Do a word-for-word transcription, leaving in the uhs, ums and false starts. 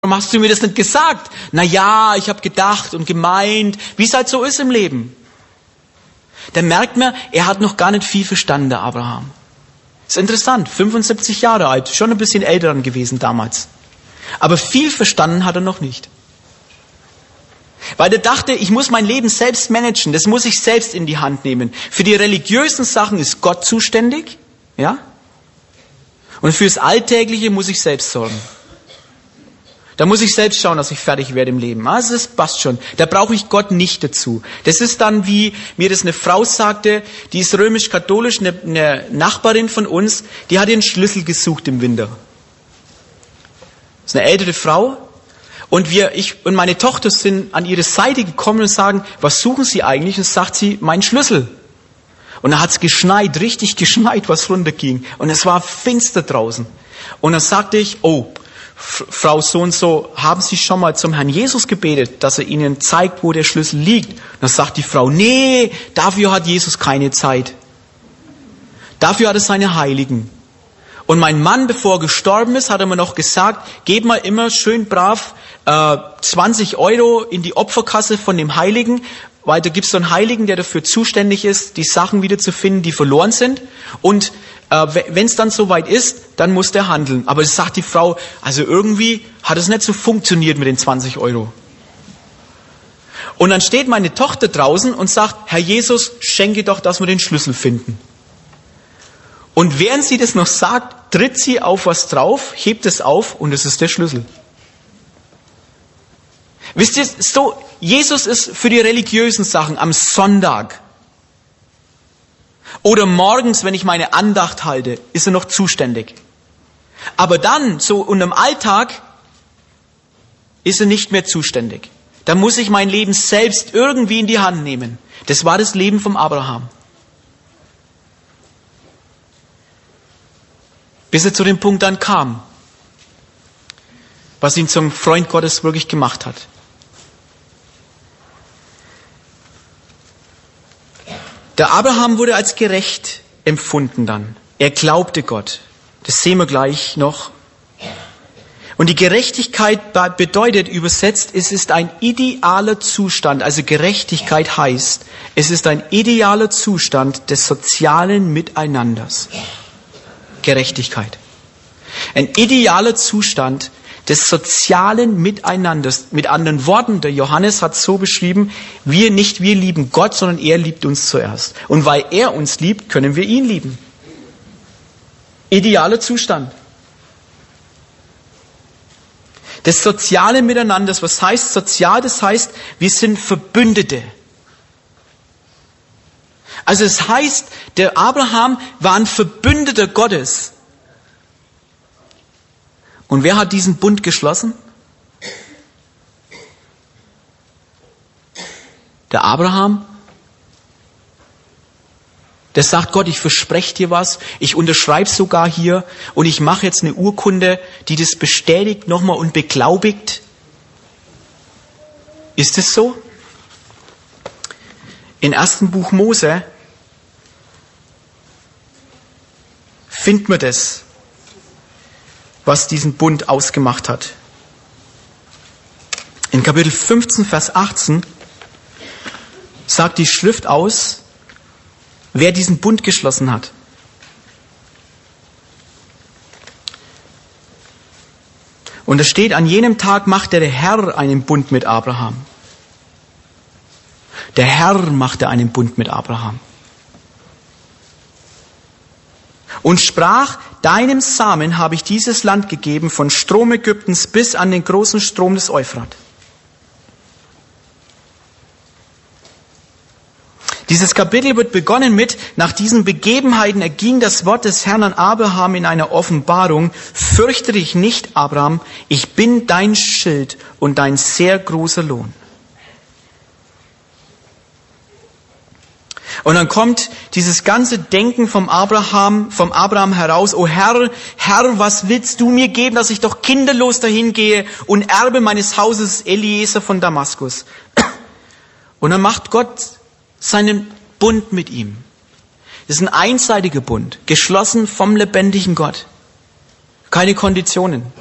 Warum hast du mir das nicht gesagt? Na ja, ich habe gedacht und gemeint, wie es halt so ist im Leben. Dann merkt man, er hat noch gar nicht viel verstanden, der Abraham. Ist interessant, fünfundsiebzig Jahre alt, schon ein bisschen älter gewesen damals. Aber viel verstanden hat er noch nicht. Weil er dachte, ich muss mein Leben selbst managen, das muss ich selbst in die Hand nehmen. Für die religiösen Sachen ist Gott zuständig, ja? Und fürs Alltägliche muss ich selbst sorgen. Da muss ich selbst schauen, dass ich fertig werde im Leben. Also das passt schon. Da brauche ich Gott nicht dazu. Das ist dann, wie mir das eine Frau sagte, die ist römisch-katholisch, eine, eine Nachbarin von uns, die hat ihren Schlüssel gesucht im Winter. Das ist eine ältere Frau. Und wir, ich und meine Tochter sind an ihre Seite gekommen und sagen, was suchen Sie eigentlich? Und sagt sie, mein Schlüssel. Und da hat es geschneit, richtig geschneit, was runterging. Und es war finster draußen. Und dann sagte ich, oh, Frau so und so, haben Sie schon mal zum Herrn Jesus gebetet, dass er Ihnen zeigt, wo der Schlüssel liegt? Dann sagt die Frau, nee, dafür hat Jesus keine Zeit. Dafür hat er seine Heiligen. Und mein Mann, bevor er gestorben ist, hat er mir noch gesagt, gebt mal immer schön brav äh, zwanzig Euro in die Opferkasse von dem Heiligen, weil da gibt es so einen Heiligen, der dafür zuständig ist, die Sachen wieder zu finden, die verloren sind. Und äh, wenn es dann soweit ist, dann muss der handeln. Aber es sagt die Frau, also irgendwie hat es nicht so funktioniert mit den zwanzig Euro. Und dann steht meine Tochter draußen und sagt, Herr Jesus, schenke doch, dass wir den Schlüssel finden. Und während sie das noch sagt, tritt sie auf was drauf, hebt es auf und es ist der Schlüssel. Wisst ihr, so, Jesus ist für die religiösen Sachen am Sonntag oder morgens, wenn ich meine Andacht halte, ist er noch zuständig. Aber dann, so und im Alltag, ist er nicht mehr zuständig. Da muss ich mein Leben selbst irgendwie in die Hand nehmen. Das war das Leben vom Abraham. Bis er zu dem Punkt dann kam, was ihn zum Freund Gottes wirklich gemacht hat. Der Abraham wurde als gerecht empfunden dann. Er glaubte Gott. Das sehen wir gleich noch. Und die Gerechtigkeit bedeutet übersetzt, es ist ein idealer Zustand. Also Gerechtigkeit heißt, es ist ein idealer Zustand des sozialen Miteinanders. Gerechtigkeit. Ein idealer Zustand des sozialen Miteinanders. Mit anderen Worten, der Johannes hat es so beschrieben, wir nicht wir lieben Gott, sondern er liebt uns zuerst. Und weil er uns liebt, können wir ihn lieben. Idealer Zustand. Das soziale Miteinander, was heißt sozial? Das heißt, wir sind Verbündete. Also es heißt, der Abraham war ein Verbündeter Gottes. Und wer hat diesen Bund geschlossen? Der Abraham. Der sagt, Gott, ich verspreche dir was, ich unterschreibe sogar hier und ich mache jetzt eine Urkunde, die das bestätigt nochmal und beglaubigt. Ist es so? Im ersten Buch Mose findet man das, was diesen Bund ausgemacht hat. In Kapitel fünfzehn, Vers achtzehn sagt die Schrift aus, wer diesen Bund geschlossen hat. Und es steht, an jenem Tag machte der Herr einen Bund mit Abraham. Der Herr machte einen Bund mit Abraham. Und sprach, deinem Samen habe ich dieses Land gegeben, von Strom Ägyptens bis an den großen Strom des Euphrat. Dieses Kapitel wird begonnen mit, nach diesen Begebenheiten erging das Wort des Herrn an Abraham in einer Offenbarung, fürchte dich nicht, Abraham, ich bin dein Schild und dein sehr großer Lohn. Und dann kommt dieses ganze Denken vom Abraham, vom Abraham heraus, o Herr, Herr, was willst du mir geben, dass ich doch kinderlos dahin gehe und Erbe meines Hauses Eliezer von Damaskus? Und dann macht Gott seinen Bund mit ihm. Das ist ein einseitiger Bund, geschlossen vom lebendigen Gott. Keine Konditionen.